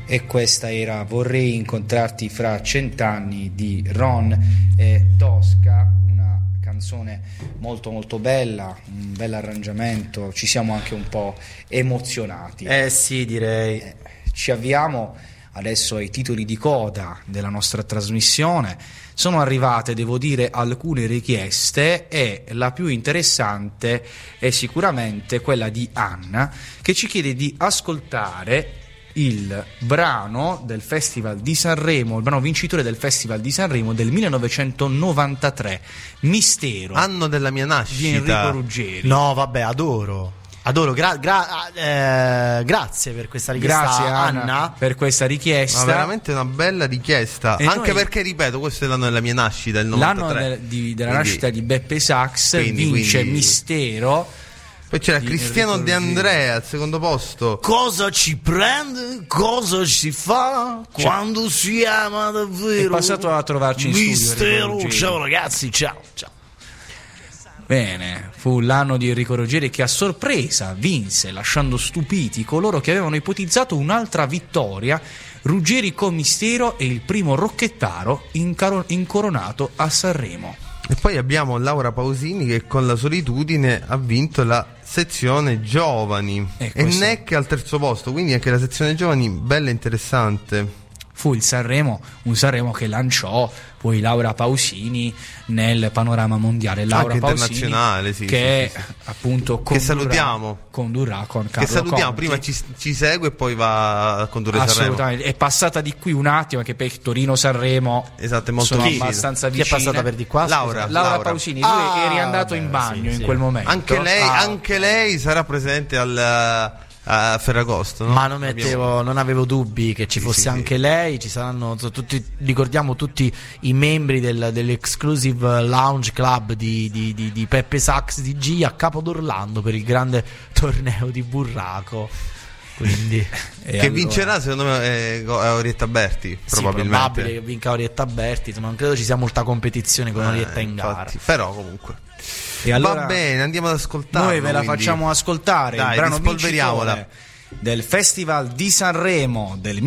E questa era Vorrei incontrarti fra 100 anni di Ron e Tosca, una canzone molto molto bella, un bel arrangiamento, ci siamo anche un po' emozionati. Sì, direi. Ci avviamo adesso ai titoli di coda della nostra trasmissione. Sono arrivate, devo dire, alcune richieste e la più interessante è sicuramente quella di Anna, che ci chiede di ascoltare il brano del Festival di Sanremo, il brano vincitore del Festival di Sanremo del 1993, Mistero, anno della mia nascita, di Enrico Ruggeri. No, vabbè, adoro, grazie per questa richiesta. Grazie Anna per questa richiesta. Ma veramente una bella richiesta, e anche noi, perché ripeto, questo è l'anno della mia nascita, il 93. L'anno della nascita di Beppe Sax, vince Mistero. Poi c'era Cristiano De Andrea al secondo posto. Cosa ci prende, cosa ci fa quando si ama davvero. È passato a trovarci in Mistero. studio. Ciao ragazzi, ciao. Bene, fu l'anno di Enrico Ruggeri che a sorpresa vinse, lasciando stupiti coloro che avevano ipotizzato un'altra vittoria. Ruggeri con Mistero è il primo rocchettaro incoronato a Sanremo. E poi abbiamo Laura Pausini che con La solitudine ha vinto la sezione giovani e Neck al terzo posto, quindi anche la sezione giovani bella e interessante. Fu un Sanremo che lanciò poi Laura Pausini nel panorama mondiale. Laura anche Pausini, internazionale, sì, che sì. appunto che salutiamo, condurrà con Carlo che salutiamo. Conti. Prima ci segue e poi va a condurre Sanremo. Assolutamente, è passata di qui un attimo, anche per Torino-Sanremo. Esatto, è molto sono vicino. abbastanza vicine. Chi è passata per di qua? Laura Pausini, lui è riandato in bagno in quel momento. Anche lei sarà presente a Ferragosto, no? Ma non avevo dubbi che ci fosse anche lei. Ci saranno tutti, ricordiamo tutti i membri dell'Exclusive Lounge Club di Peppe Sax DG a Capo d'Orlando per il grande torneo di burraco. Quindi che vincerà secondo me è Orietta Berti, probabilmente. Sì, probabile che vinca Orietta Berti. Non credo ci sia molta competizione con Orietta in gara, però comunque. E allora, va bene, andiamo ad ascoltare. Noi ve la facciamo ascoltare. Dai, il brano vincitore del Festival di Sanremo del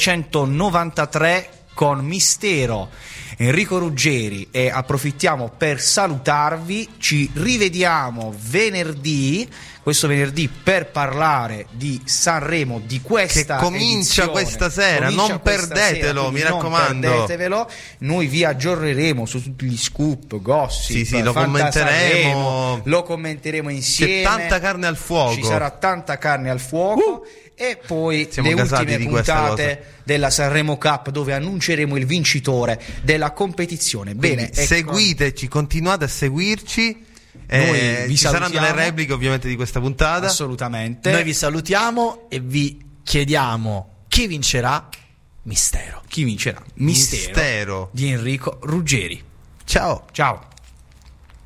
1993 con Mistero, Enrico Ruggeri. E approfittiamo per salutarvi. Ci rivediamo questo venerdì per parlare di Sanremo, di questa che comincia questa sera, non perdetelo, mi raccomando. Non perdetevelo. Noi vi aggiorneremo su tutti gli scoop, gossip, sì, lo commenteremo insieme. C'è tanta carne al fuoco. Ci sarà tanta carne al fuoco. E poi siamo le ultime puntate della Sanremo Cup, dove annunceremo il vincitore della competizione. Bene, seguiteci, continuate a seguirci. Noi ci saranno le repliche ovviamente di questa puntata. Assolutamente. Noi vi salutiamo e vi chiediamo chi vincerà. Mistero. Chi vincerà? Mistero di Enrico Ruggeri. Ciao.